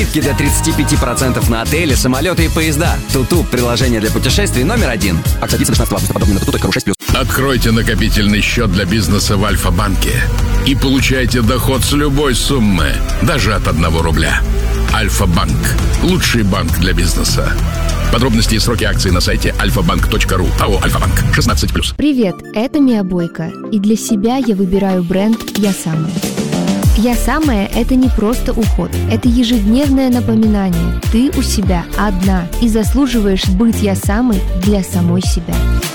Скидки до 35% на отели, самолеты и поезда. Туту – приложение для путешествий номер 1. Акция длится до 16 августа. Подробнее на tutu.ru 6+. Откройте накопительный счет для бизнеса в Альфа-банке и получайте доход с любой суммы, даже от 1 рубля. Альфа-банк – лучший банк для бизнеса. Подробности и сроки акций на сайте alfabank.ru. АО «Альфа-банк». 16+. Привет, это Мия Бойко. И для себя я выбираю бренд «Я самая». «Я самая» — это не просто уход. Это ежедневное напоминание. Ты у себя одна и заслуживаешь быть «Я самой» для самой себя.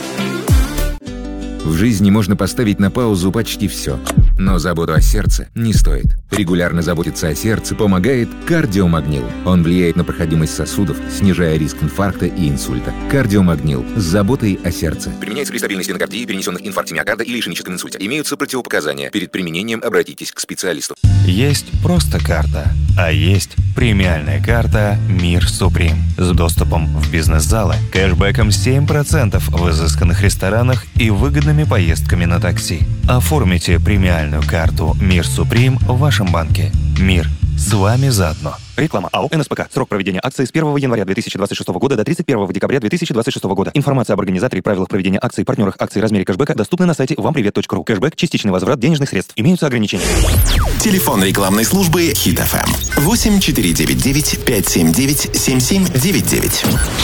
В жизни можно поставить на паузу почти все. Но заботу о сердце не стоит. Регулярно заботиться о сердце помогает кардиомагнил. Он влияет на проходимость сосудов, снижая риск инфаркта и инсульта. Кардиомагнил с заботой о сердце. Применяется при стабильной стенокардии, перенесенных инфаркте миокарда или ишемическом инсульте. Имеются противопоказания. Перед применением обратитесь к специалисту. Есть просто карта, а есть премиальная карта «Мир Суприм» с доступом в бизнес-залы, кэшбэком 7% в изысканных ресторанах и выгодными поездками на такси. Оформите премиальную карту «Мир Суприм» в вашем банке. Мир с вами заодно. Реклама. АО «НСПК». Срок проведения акции с 1 января 2026 года до 31 декабря 2026 года. Информация об организаторе, правилах проведения акций, партнерах акций, размере кэшбэка доступны на сайте вампривет.ру. Кэшбэк – частичный возврат денежных средств. Имеются ограничения. Телефон рекламной службы Hit FM 8499 579 7799.